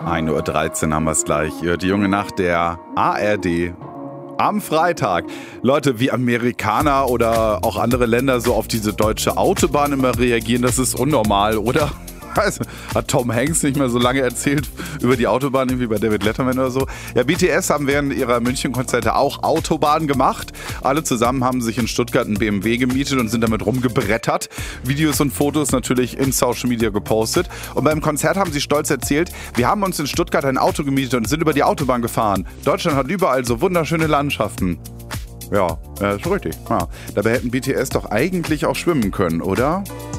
1:13 Uhr haben wir es gleich. Die junge Nacht der ARD am Freitag. Leute, wie Amerikaner oder auch andere Länder so auf diese deutsche Autobahn immer reagieren, das ist unnormal, oder? Also, hat Tom Hanks nicht mehr so lange erzählt über die Autobahn wie bei David Letterman oder so. Ja, BTS haben während ihrer München-Konzerte auch Autobahn gemacht. Alle zusammen haben sich in Stuttgart einen BMW gemietet und sind damit rumgebrettert. Videos und Fotos natürlich in Social Media gepostet. Und beim Konzert haben sie stolz erzählt, wir haben uns in Stuttgart ein Auto gemietet und sind über die Autobahn gefahren. Deutschland hat überall so wunderschöne Landschaften. Ja, ist richtig. Ja. Dabei hätten BTS doch eigentlich auch schwimmen können, oder?